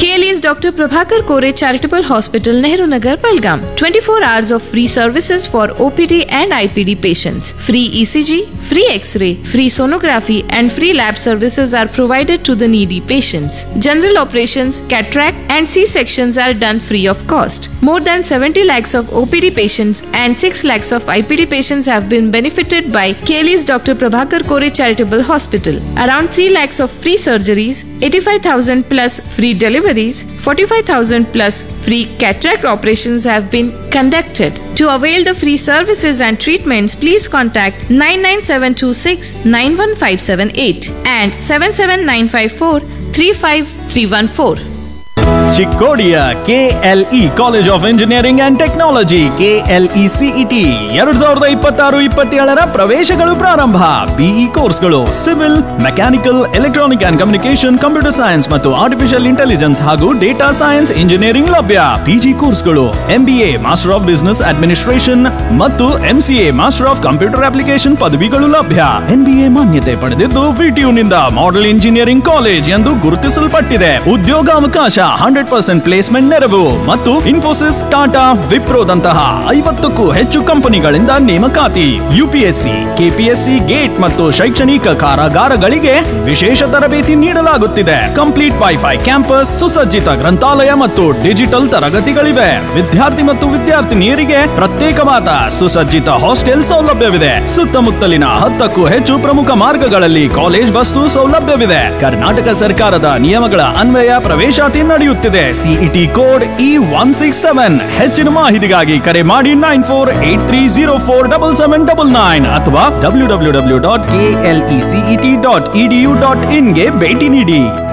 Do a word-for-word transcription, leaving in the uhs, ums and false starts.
K L E's Doctor Prabhakar Kore Charitable Hospital, Nehru Nagar, Belgaum. twenty-four hours of free services for O P D and I P D patients. Free E C G, free X-ray, free sonography and free lab services are provided to the needy patients. General operations, cataract and C-sections are done free of cost. More than seventy lakhs of O P D patients and six lakhs of I P D patients have been benefited by K L E's Doctor Prabhakar Kore Charitable Hospital. Around three lakhs of free surgeries, eighty-five thousand plus free deliveries, forty-five thousand plus free cataract operations have been conducted. To avail the free services and treatments, please contact nine nine seven two six nine one five seven eight and seven seven nine five four three five three one four. ಚಿಕ್ಕೋಡಿಯ KLE college of engineering and technology KLE CET ಎರಡ್ ಸಾವಿರದ ಇಪ್ಪತ್ತಾರು ಇಪ್ಪತ್ತೇಳರ ಪ್ರವೇಶಗಳು ಪ್ರಾರಂಭ. BE ಕೋರ್ಸ್ಗಳು civil, mechanical, electronic and communication, computer science ಮತ್ತು artificial intelligence ಹಾಗೂ data science engineering ಲಭ್ಯ. PG ಕೋರ್ಸ್ಗಳು MBA, master of business administration ಮತ್ತು MCA, master of computer application ಪದವಿಗಳು ಲಭ್ಯ. ಎನ್ಬಿಎ ಮಾನ್ಯತೆ ಪಡೆದಿದ್ದು ವಿಟಿಯುನಿಂದ ಮಾಡೆಲ್ ಇಂಜಿನಿಯರಿಂಗ್ ಕಾಲೇಜ್ ಎಂದು ಗುರುತಿಸಲ್ಪಟ್ಟಿದೆ. ಉದ್ಯೋಗಾವಕಾಶ ಹಂಡ್ರೆಡ್ ಪರ್ಸೆಂಟ್ ಪ್ಲೇಸ್ಮೆಂಟ್ ನೆರವು ಮತ್ತು ಇನ್ಫೋಸಿಸ್, ಟಾಟಾ, ವಿಪ್ರೋದಂತಹ ಐವತ್ತಕ್ಕೂ ಹೆಚ್ಚು ಕಂಪನಿಗಳಿಂದ ನೇಮಕಾತಿ. ಯುಪಿಎಸ್ಸಿ, ಕೆಪಿಎಸ್ಸಿ, ಗೇಟ್ ಮತ್ತು ಶೈಕ್ಷಣಿಕ ಕಾರಾಗಾರಗಳಿಗೆ ವಿಶೇಷ ತರಬೇತಿ ನೀಡಲಾಗುತ್ತಿದೆ. ಕಂಪ್ಲೀಟ್ ವೈಫೈ ಕ್ಯಾಂಪಸ್, ಸುಸಜ್ಜಿತ ಗ್ರಂಥಾಲಯ ಮತ್ತು ಡಿಜಿಟಲ್ ತರಗತಿಗಳಿವೆ. ವಿದ್ಯಾರ್ಥಿ ಮತ್ತು ವಿದ್ಯಾರ್ಥಿನಿಯರಿಗೆ ಪ್ರತ್ಯೇಕವಾದ ಸುಸಜ್ಜಿತ ಹಾಸ್ಟೆಲ್ ಸೌಲಭ್ಯವಿದೆ. ಸುತ್ತಮುತ್ತಲಿನ ಹತ್ತಕ್ಕೂ ಹೆಚ್ಚು ಪ್ರಮುಖ ಮಾರ್ಗಗಳಲ್ಲಿ ಕಾಲೇಜ್ ಬಸ್ಸು ಸೌಲಭ್ಯವಿದೆ. ಕರ್ನಾಟಕ ಸರ್ಕಾರದ ನಿಯಮಗಳ ಅನ್ವಯ ಪ್ರವೇಶಾತಿ ನಡೆಯುತ್ತಿದೆ. CET code E one six seven. ಹೆಚ್ಚಿನ ಮಾಹಿತಿಗಾಗಿ ಕರೆ ಮಾಡಿ nine four eight three zero four double seven double nine ಅಥವಾ W W W dot K L E CET dot E D you dot in ಗೆ ಭೇಟಿ ನೀಡಿ.